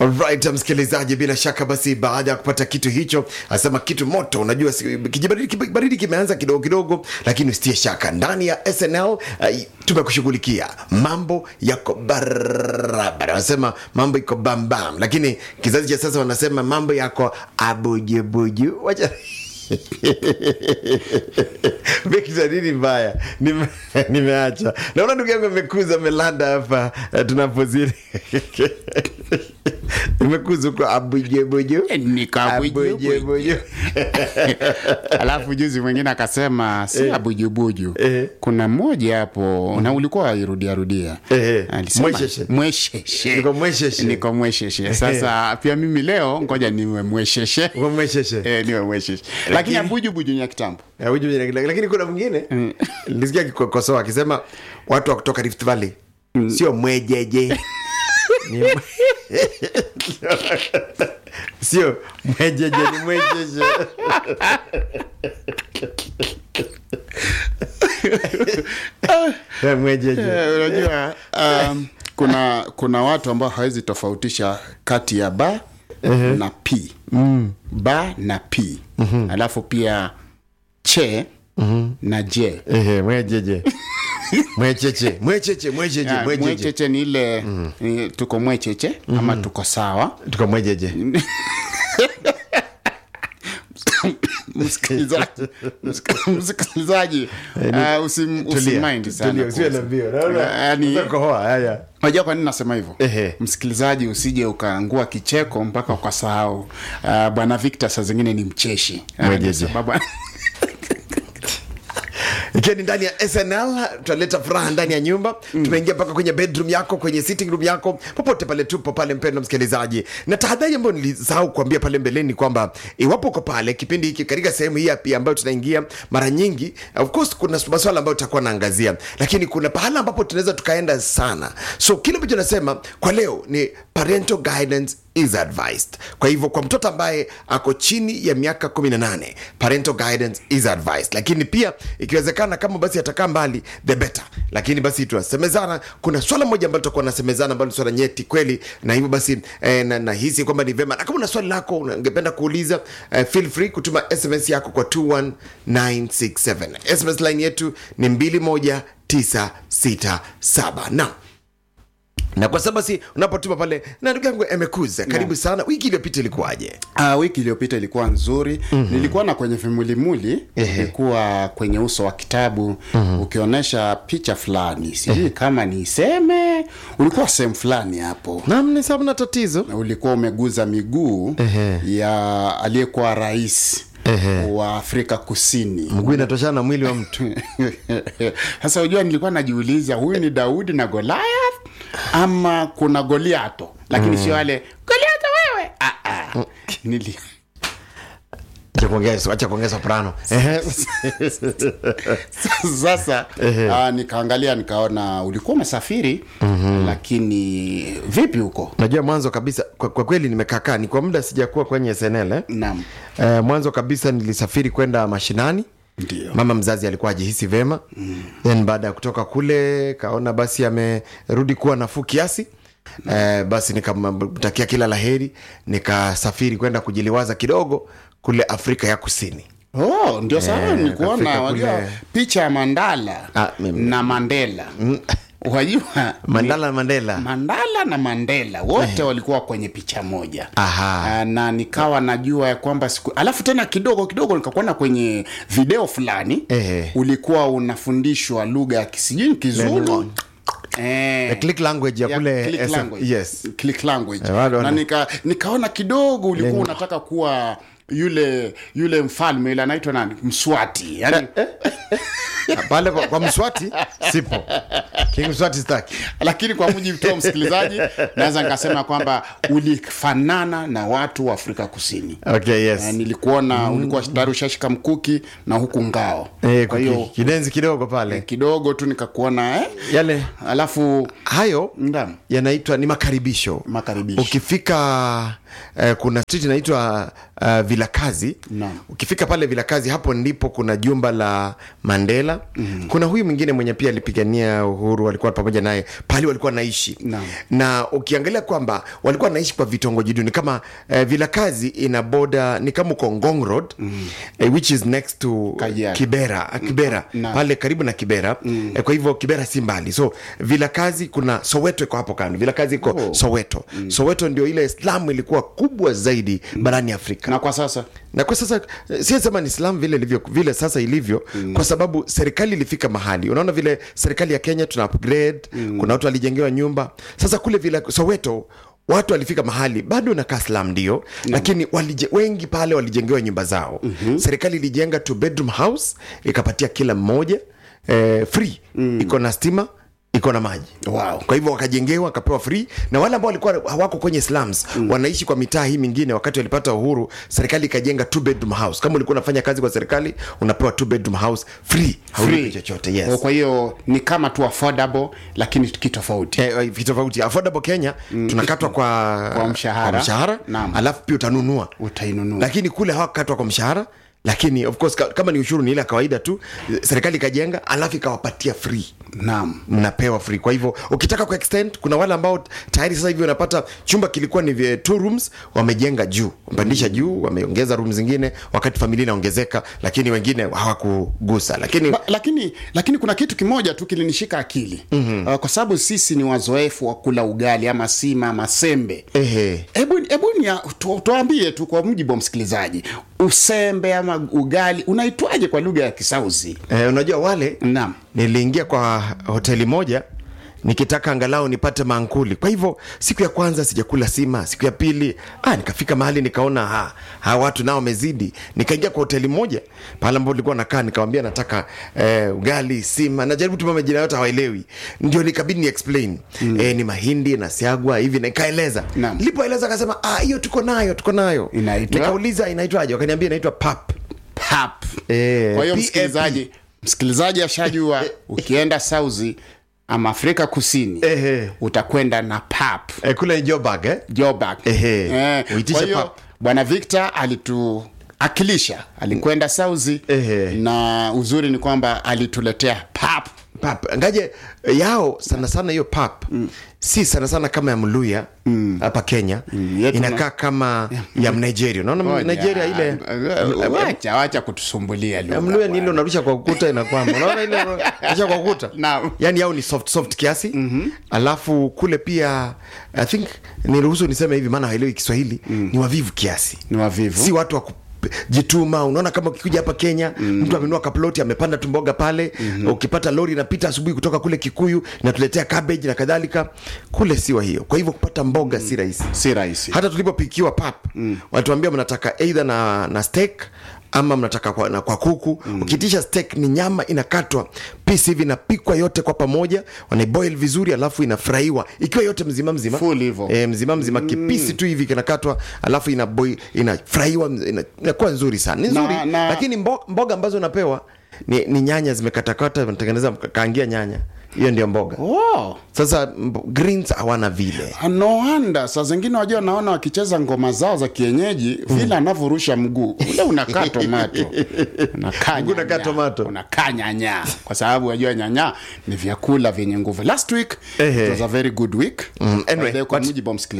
Alright, msikilizaji, bila shaka basi baada ya kupata kitu hicho, asema kitu moto, unajua kijibaridi kimeanza kidogo kidogo, lakini usitie shaka, ndani ya SNL tumekushughulikia mambo yako barabara. Wanasema mambo iko bam bam, lakini kizazi cha sasa wanasema mambo yako abujubuju. Wacha Bekisa nini mbaya nimeacha. Naona ndugu yangu amekuza melanda hapa tunapoziri. Nimekuza kwa abujubuju. Nikabujubuju. Alafu juzi mwingine akasema si abujubuju. Kuna mmoja hapo na ulikuwa irudia. Alisema mwesheshe. Niko mwesheshe. Sasa pia mimi leo ngoja niwe mwesheshe. Niwe mwesheshe. Lakini abujubuju ni ya kitambo. Lakini kuna mwingine nilisikia kikosoa akisema watu wa kutoka Rift Valley sio mwejeje. Sio mwejeje, ni mwejeje. Mwejeje. Unajua kuna watu ambao hawezi tofautisha kati ya ba na pi. Ba na pi. Alafu pia che na je. Mwejeje. Mwecheche ni ile tuko mwecheche ama tuko sawa. Tuko mwejeje. Msikilizaji usimind sana. Usiwe na mbio. Unajua kwa nini nasema hivyo? Msikilizaji, usije ukaangua kicheko mpaka ukasahau Bwana Victor saa zingine ni mcheshi. Sababu Ikeni ndani ya SNL, tunaleta furaha ndani ya nyumba. Tumeingia mpaka kwenye bedroom yako, kwenye sitting room yako, popote pale tupo pale, mpendwa msikilizaji. Na tahadhari ambayo nilisahau kuambia pale mbeleni kwamba iwapo uko pale kipindi hiki katika sehemu hii hapa ambayo tunaingia mara nyingi, of course kuna masuala ambayo tutakuwa naangazia, lakini kuna pahala ambapo tunaweza tukaenda sana. So kile ambacho nasema kwa leo ni parental guidance is advised. Kwa hivyo kwa mtoto ambaye ako chini ya miaka 18, parental guidance is advised. Lakini pia ikiwezekana kama basi atakaa mbali the better. Lakini basi tunasemezana, kuna swala moja ambalo tutakuwa nasemezana ambalo ni swala nyeti kweli, na hivyo basi na hisi kwamba ni vema. Na kama una swali lako ungependa kuuliza, feel free kutuma SMS yako kwa 21967. SMS line yetu ni 21967. Na kwa sababu si unapotuma pale, na ndugu yangu amekuza karibu sana. Wiki iliyopita ilikuwaje? Wiki iliyopita ilikuwa nzuri. Nilikuwa na kwenye Vimulimuli, nilikuwa kwenye uso wa kitabu ukionyesha picha fulani. Sijui kama niseme ulikuwa sehemu fulani hapo. Naam, ni sababu na tatizo. Ulikuwa umeguza miguu ya aliyekuwa rais wa Afrika Kusini. Mguu inatoshana na mwili wa mtu. Sasa unajua nilikuwa najiuliza, huyu ni Daudi na Goliath ama kuna Goliato? Lakini sio wale Goliato wewe. Acha kuongeza soprano. Sasa nikaangalia nikaona ulikuwa umesafiri, lakini vipi huko? Najua mwanzo kabisa kwa kweli nimekaa ni kwa muda sijakuwa kwenye SNL. Naam. Mwanzo kabisa nilisafiri kwenda mashinani. Ndiyo. Mama mzazi alikuwa ajihisi vema. Then baada ya kutoka kule kaona basi amerudi kuwa nafuu kiasi. Basi nikamtakia kila laheri, nikasafiri kwenda kujiliwaza kidogo kule Afrika ya Kusini. Ndio sana nilikuona wajua picha ya Mandala na Mandela. Wajua Mandala na Mandela wote walikuwa kwenye picha moja. Na nikawa najua ya kwamba alafu tena kidogo nikakuona kwenye video fulani ulikuwa unafundishwa lugha ya Kizulu. Click language ya kule yes, click language. Na nikaona kidogo ulikuwa unataka kuwa yule mfalme ile anaitwa nani? Mswati. Yaani pale kwa Mswati sipo. King Mswati staki. Lakini kwa mujibu wa msikilizaji naweza nikasema kwamba ulifanana na watu wa Afrika Kusini. Okay, yes. Nilikuona ulikuwa tayari ushashika mkuki na huku ngao. Kwa hiyo kidenzi kidogo pale. Kidogo tu nikakuona yale. Alafu hayo yanaitwa ni makaribisho. Ukifika kuna street inaitwa Vilakazi. Ukifika pale Vilakazi, hapo ndipo kuna jumba la Mandela. Kuna huyu mwingine mwenye pia alipigania uhuru, walikuwa pamoja naye pale, walikuwa naishi. Na ukiangalia kwamba walikuwa naishi kwa vitongoji duni kama Vilakazi ina border ni kama Ngong Road, which is next to Kibera pale karibu na Kibera. Kwa hivyo Kibera si mbali. So Vilakazi, kuna Soweto iko hapo kando. Vilakazi iko Soweto. Soweto ndio ile Islam ilikuwa kubwa zaidi barani Afrika. Na kwa sasa si sema ni Islam vile sasa ilivyo, kwa sababu serikali ilifika mahali. Unaona vile serikali ya Kenya tuna upgrade, kuna watu walijengewa nyumba. Sasa kule vile Soweto watu walifika mahali bado na Islam ndio, lakini wengi pale walijengewa nyumba zao. Serikali ilijenga 2 bedroom house, ikapatia kila mmoja free. Iko na stima, iko na maji. Kwa hivyo wakajengewa, wakapewa free. Na wale ambao walikuwa hawako kwenye slums, wanaishi kwa mitaa hii mingine, wakati walipata uhuru, serikali ikajenga 2 bedroom house. Kama ulikuwa unafanya kazi kwa serikali, unapewa 2 bedroom house free, haulipi chochote. Yes. Kwa hiyo ni kama tu affordable, lakini kitofauti. Kitofauti. Affordable Kenya tunakatwa kwa mshahara. Alafu pia utainunua. Lakini kule hawakatwa kwa mshahara. Lakini of course kama ni ushuru ni ile kawaida tu, serikali ikajenga alafu ikawapatia free. Mnapewa free. Kwa hivyo ukitaka ku extend, kuna wale ambao tayari sasa hivi wanapata chumba kilikuwa ni 2 rooms, wamejenga juu, mpandisha juu, wameongeza rooms zingine wakati familia inaongezeka, lakini wengine hawakugusa. Lakini kuna kitu kimoja tu kilinishika akili. Kwa sababu sisi ni wazoefu wa kula ugali ama sima ama sembe. Hebu tuambie tu kwa mjibu wa msikilizaji, usembe ama ugali unaitwaje kwa lugha ya Kisauzi? Unajua wale niliingia kwa hoteli moja nikitaka angalau nipate mankuli. Kwa hivyo siku ya kwanza sijakula sima, siku ya pili nikafika mahali nikaona watu nao wamezidi. Nikaingia kwa hoteli moja pale ambapo nilikuwa nakaa, nikamwambia nataka ugali, sima, na jaribu tu majina yote hawaelewi. Ndio nikabidi ni explain ni mahindi na siagwa hivi, nikaeleza. Nilipoeleza akasema hiyo tuko nayo. Nikauliza inaitwaje, wakaniambia inaitwa pap. Kwa hiyo msikilizaji ashajua ukienda Sauzi ama Afrika Kusini utakwenda na pap. Kule Joburg Uitisha pap. Bwana Victor alituakilisha, alikwenda Sauzi na uzuri ni kwamba alituletea pap. Ngaje yao sana sana hiyo pap si sana sana kama ya Mluya hapa Kenya. Inakaa kama ya Nigeria. Unaona Nigeria ile wacha kutusumbulia lugha. Mluya ni ile unarusha kwa ukuta inakwama. Unaona ile unarusha kwa ukuta. Yaani yao ni soft kiasi. Alafu kule pia I think niruhusu niseme hivi maana haelewi Kiswahili, ni wavivu kiasi. Si watu wa jituma. Unaona kama ukikuja hapa Kenya, mtu amenunua kaploti, amepanda tumboga pale, ukipata lori inapita asubuhi kutoka kule Kikuyu inatuletea cabbage na kadhalika. Kule siwa hiyo. Kwa hivyo kupata mboga si rahisi. Hata tulipopikiwa pap, walituambia mnataka either na steak ama mnataka kwa kuku. Ukitisha steak ni nyama inakatwa piece hivi, inapikwa yote kwa pamoja, wanaiboil vizuri, alafu inafraiwa ikiwa yote mzima mzima kipisi tu hivi kinakatwa, alafu inafraiwa, inakuwa nzuri sana, ni nzuri. Lakini mboga ambazo unapewa ni nyanya zimekatakata, wanatengeneza kaangia nyanya. Hiyo ndio mboga. Sasa greens hawana vile. No wonder saa zingine wajua naona wakicheza ngoma zao za kienyeji vile anavurusha mguu ule unakaa tomato. Unakaa tomato. Unakaa nyanya. Kwa sababu wajua nyanya ni vyakula vyenye nguvu. Last week it was a very good week. Anyway, kwa mujibu wa